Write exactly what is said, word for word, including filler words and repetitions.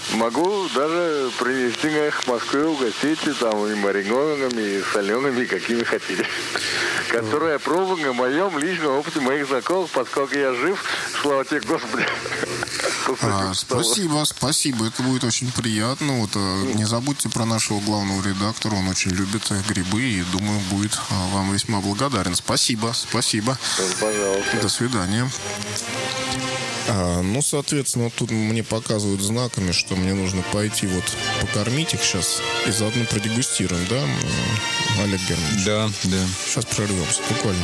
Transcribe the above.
Могу даже привезти их в Москву, угостите там и маринованными, и солеными, и какими хотите. Которые я пробовал на моем личном опыте моих знакомых, поскольку я жив, слава тебе, Господи. А, спасибо, спасибо. Это будет очень приятно. Вот, не забудьте про нашего главного редактора. Он очень любит грибы и, думаю, будет вам весьма благодарен. Спасибо, спасибо. Пожалуйста. До свидания. А, ну, соответственно, тут мне показывают знаками, что мне нужно пойти вот покормить их сейчас и заодно продегустируем, да, Олег Германович? Да, да. Сейчас прервемся буквально.